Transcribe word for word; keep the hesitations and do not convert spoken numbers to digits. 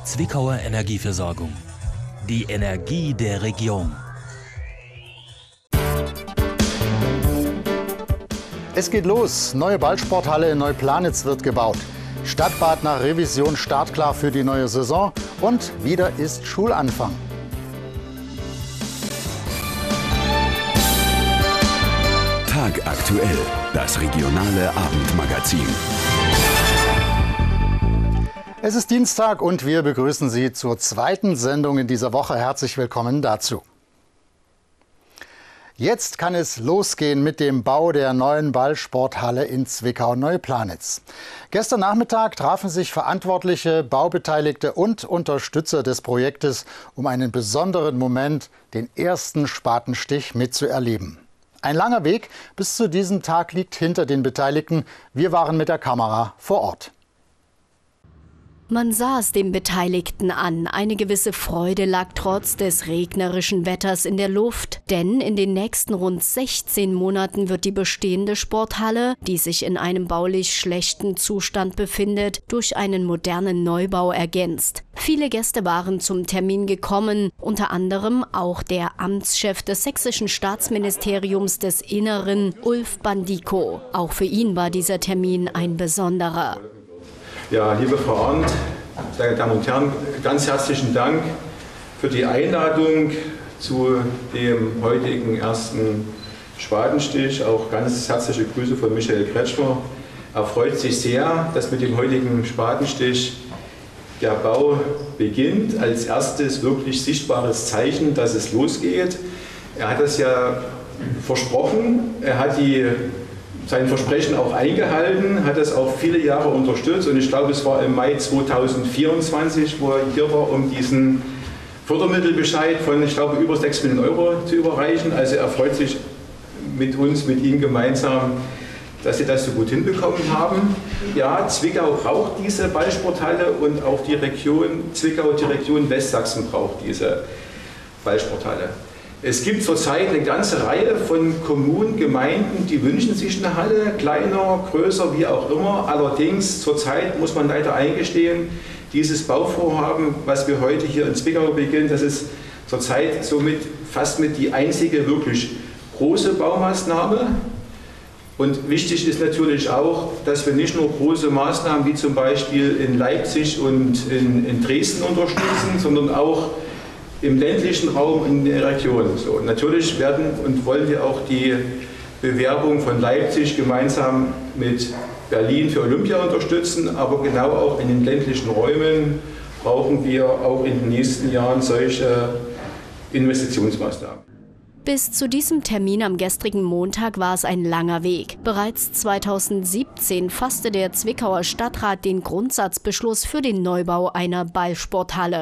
Zwickauer Energieversorgung. Die Energie der Region. Es geht los. Neue Ballsporthalle in Neuplanitz wird gebaut. Stadtbad nach Revision startklar für die neue Saison. Und wieder ist Schulanfang. Tagaktuell, das regionale Abendmagazin. Es ist Dienstag und wir begrüßen Sie zur zweiten Sendung in dieser Woche. Herzlich willkommen dazu. Jetzt kann es losgehen mit dem Bau der neuen Ballsporthalle in Zwickau-Neuplanitz. Gestern Nachmittag trafen sich Verantwortliche, Baubeteiligte und Unterstützer des Projektes, um einen besonderen Moment, den ersten Spatenstich, mitzuerleben. Ein langer Weg bis zu diesem Tag liegt hinter den Beteiligten. Wir waren mit der Kamera vor Ort. Man sah es den Beteiligten an. Eine gewisse Freude lag trotz des regnerischen Wetters in der Luft. Denn in den nächsten rund sechzehn Monaten wird die bestehende Sporthalle, die sich in einem baulich schlechten Zustand befindet, durch einen modernen Neubau ergänzt. Viele Gäste waren zum Termin gekommen, unter anderem auch der Amtschef des Sächsischen Staatsministeriums des Inneren, Ulf Bandiko. Auch für ihn war dieser Termin ein besonderer. Ja, liebe Frau Arndt, meine Damen und Herren, ganz herzlichen Dank für die Einladung zu dem heutigen ersten Spatenstich. Auch ganz herzliche Grüße von Michael Kretschmer. Er freut sich sehr, dass mit dem heutigen Spatenstich der Bau beginnt. Als erstes wirklich sichtbares Zeichen, dass es losgeht. Er hat es ja versprochen, er hat die sein Versprechen auch eingehalten, hat das auch viele Jahre unterstützt und ich glaube, es war im Mai zweitausendvierundzwanzig, wo er hier war, um diesen Fördermittelbescheid von, ich glaube, über sechs Millionen Euro zu überreichen. Also er freut sich mit uns, mit Ihnen gemeinsam, dass Sie das so gut hinbekommen haben. Ja, Zwickau braucht diese Ballsporthalle und auch die Region Zwickau, die Region Westsachsen braucht diese Ballsporthalle. Es gibt zurzeit eine ganze Reihe von Kommunen, Gemeinden, die wünschen sich eine Halle, kleiner, größer, wie auch immer. Allerdings zurzeit muss man leider eingestehen, dieses Bauvorhaben, was wir heute hier in Zwickau beginnen, das ist zurzeit somit fast mit die einzige wirklich große Baumaßnahme. Und wichtig ist natürlich auch, dass wir nicht nur große Maßnahmen wie zum Beispiel in Leipzig und in, in Dresden unterstützen, sondern auch im ländlichen Raum in der Region. So, natürlich werden und wollen wir auch die Bewerbung von Leipzig gemeinsam mit Berlin für Olympia unterstützen, aber genau auch in den ländlichen Räumen brauchen wir auch in den nächsten Jahren solche Investitionsmaßnahmen. Bis zu diesem Termin am gestrigen Montag war es ein langer Weg. Bereits zweitausendsiebzehn fasste der Zwickauer Stadtrat den Grundsatzbeschluss für den Neubau einer Ballsporthalle.